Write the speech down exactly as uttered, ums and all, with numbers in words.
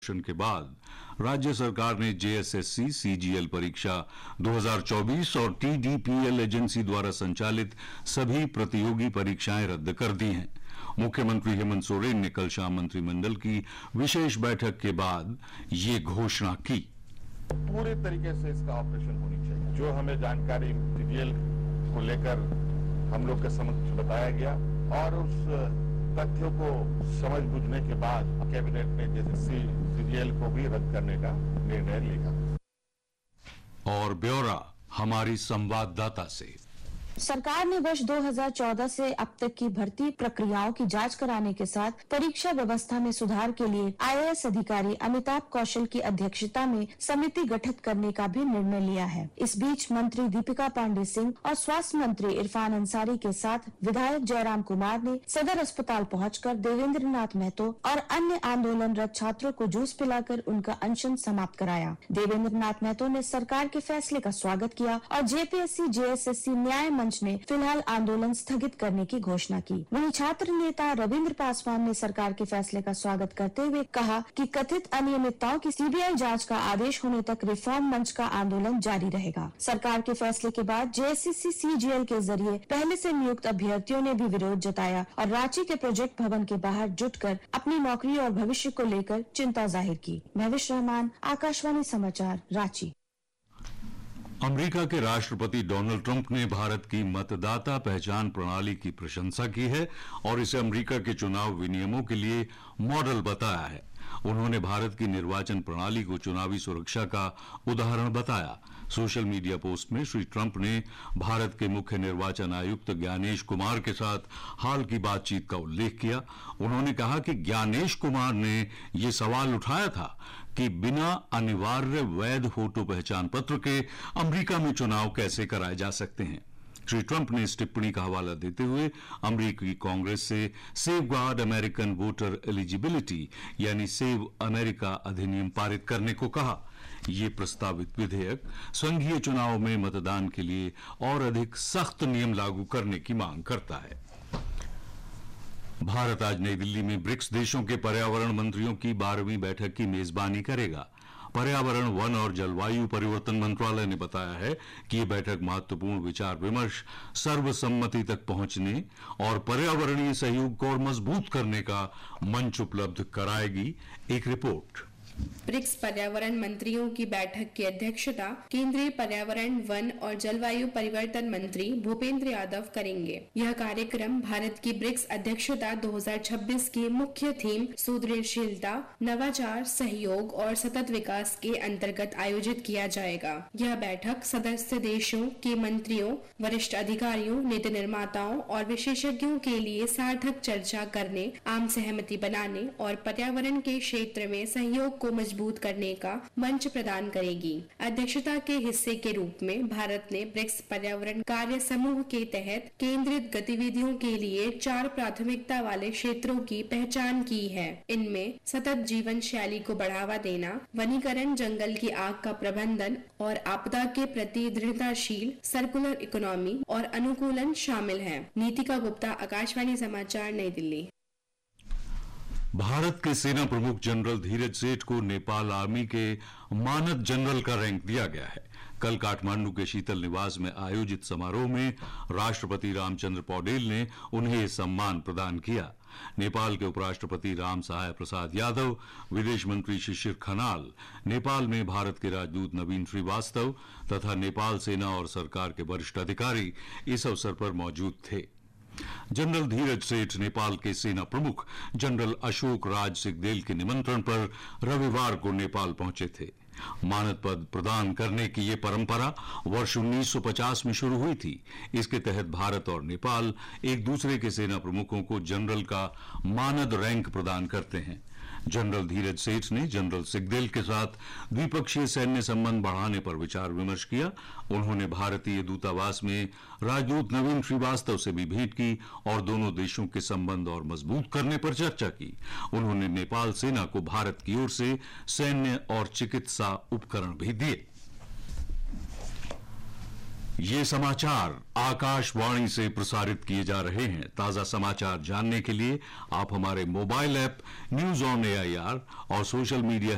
के बाद राज्य सरकार ने जेएसएससी सीजीएल परीक्षा दो हज़ार चौबीस और टीडीपीएल एजेंसी द्वारा संचालित सभी प्रतियोगी परीक्षाएं रद्द कर दी हैं। मुख्यमंत्री हेमंत सोरेन ने कल शाम मंत्रिमंडल की विशेष बैठक के बाद ये घोषणा की। पूरे तरीके से इसका ऑपरेशन होनी चाहिए। जो हमें जानकारी सीजीएल को लेकर हम लोग के समक्ष बताया गया और उस तथ्यों को समझ बुझने के बाद कैबिनेट ने जेएसएससी सीजीएल को भी रद्द करने का निर्णय लिया। और ब्यौरा हमारी संवाददाता से। सरकार ने वर्ष दो हज़ार चौदह से अब तक की भर्ती प्रक्रियाओं की जांच कराने के साथ परीक्षा व्यवस्था में सुधार के लिए आईएएस अधिकारी अमिताभ कौशल की अध्यक्षता में समिति गठित करने का भी निर्णय लिया है। इस बीच मंत्री दीपिका पांडे सिंह और स्वास्थ्य मंत्री इरफान अंसारी के साथ विधायक जयराम कुमार ने सदर अस्पताल पहुंचकर देवेंद्र नाथ महतो और अन्य आंदोलनरत छात्रों को जूस पिलाकर उनका अनशन समाप्त कराया। देवेंद्र नाथ महतो ने सरकार के फैसले का स्वागत किया और जेपीएससी जेएसएससी न्याय मंच ने फिलहाल आंदोलन स्थगित करने की घोषणा की। वहीं छात्र नेता रविंद्र पासवान ने सरकार के फैसले का स्वागत करते हुए कहा कि कथित अनियमितताओं की सीबीआई जांच का आदेश होने तक रिफॉर्म मंच का आंदोलन जारी रहेगा। सरकार के फैसले के बाद जेएसएससी सीजीएल के जरिए पहले से नियुक्त अभ्यर्थियों ने भी विरोध जताया और रांची के प्रोजेक्ट भवन के बाहर जुटकर अपनी नौकरी और भविष्य को लेकर चिंता जाहिर की। महविश रहमान, आकाशवाणी समाचार, रांची। अमेरिका के राष्ट्रपति डोनाल्ड ट्रंप ने भारत की मतदाता पहचान प्रणाली की प्रशंसा की है और इसे अमेरिका के चुनाव विनियमों के लिए मॉडल बताया है। उन्होंने भारत की निर्वाचन प्रणाली को चुनावी सुरक्षा का उदाहरण बताया। सोशल मीडिया पोस्ट में श्री ट्रंप ने भारत के मुख्य निर्वाचन आयुक्त ज्ञानेश कुमार के साथ हाल की बातचीत का उल्लेख किया। उन्होंने कहा कि ज्ञानेश कुमार ने ये सवाल उठाया था कि बिना अनिवार्य वैध फोटो पहचान पत्र के अमेरिका में चुनाव कैसे कराए जा सकते हैं। श्री ट्रंप ने इस टिप्पणी का हवाला देते हुए अमेरिकी कांग्रेस से save guard American voter eligibility यानी सेव अमेरिका अधिनियम पारित करने को कहा। ये प्रस्तावित विधेयक संघीय चुनाव में मतदान के लिए और अधिक सख्त नियम लागू करने की मांग करता है। भारत आज नई दिल्ली में ब्रिक्स देशों के पर्यावरण मंत्रियों की बारहवीं बैठक की मेजबानी करेगा। पर्यावरण, वन और जलवायु परिवर्तन मंत्रालय ने बताया है कि यह बैठक महत्वपूर्ण विचार विमर्श, सर्वसम्मति तक पहुंचने और पर्यावरणीय सहयोग को और मजबूत करने का मंच उपलब्ध कराएगी। एक रिपोर्ट। ब्रिक्स पर्यावरण मंत्रियों की बैठक की अध्यक्षता केंद्रीय पर्यावरण, वन और जलवायु परिवर्तन मंत्री भूपेंद्र यादव करेंगे। यह कार्यक्रम भारत की ब्रिक्स अध्यक्षता दो हज़ार छब्बीस की मुख्य थीम सुदृढ़शीलता, नवाचार, सहयोग और सतत विकास के अंतर्गत आयोजित किया जाएगा। यह बैठक सदस्य देशों के मंत्रियों, वरिष्ठ अधिकारियों, नीति निर्माताओं और विशेषज्ञों के लिए सार्थक चर्चा करने, आम सहमति बनाने और पर्यावरण के क्षेत्र में सहयोग को मजबूत करने का मंच प्रदान करेगी। अध्यक्षता के हिस्से के रूप में भारत ने ब्रिक्स पर्यावरण कार्य समूह के तहत केंद्रित गतिविधियों के लिए चार प्राथमिकता वाले क्षेत्रों की पहचान की है। इनमें सतत जीवन शैली को बढ़ावा देना, वनीकरण, जंगल की आग का प्रबंधन और आपदा के प्रति दृढ़ताशील सर्कुलर इकोनॉमी और अनुकूलन शामिल है। नीतिका गुप्ता, आकाशवाणी समाचार, नई दिल्ली। भारत के सेना प्रमुख जनरल धीरज सेठ को नेपाल आर्मी के मानद जनरल का रैंक दिया गया है। कल काठमांडू के शीतल निवास में आयोजित समारोह में राष्ट्रपति रामचंद्र पौडेल ने उन्हें यह सम्मान प्रदान किया। नेपाल के उपराष्ट्रपति राम सहाय प्रसाद यादव, विदेश मंत्री शिशिर खनाल, नेपाल में भारत के राजदूत नवीन श्रीवास्तव तथा नेपाल सेना और सरकार के वरिष्ठ अधिकारी इस अवसर पर मौजूद थे। जनरल धीरज सेठ नेपाल के सेना प्रमुख जनरल अशोक राज सिंहदेल के निमंत्रण पर रविवार को नेपाल पहुंचे थे। मानद पद प्रदान करने की ये परंपरा वर्ष उन्नीस सौ पचास में शुरू हुई थी। इसके तहत भारत और नेपाल एक दूसरे के सेना प्रमुखों को जनरल का मानद रैंक प्रदान करते हैं। जनरल धीरज सेठ ने जनरल सिंहदेल के साथ द्विपक्षीय सैन्य संबंध बढ़ाने पर विचार विमर्श किया। उन्होंने भारतीय दूतावास में राजदूत नवीन श्रीवास्तव से भी भेंट की और दोनों देशों के संबंध और मजबूत करने पर चर्चा की। उन्होंने नेपाल सेना को भारत की ओर से सैन्य और चिकित्सा उपकरण भी दिए। ये समाचार आकाशवाणी से प्रसारित किए जा रहे हैं। ताजा समाचार जानने के लिए आप हमारे mobile app news on AIR और सोशल मीडिया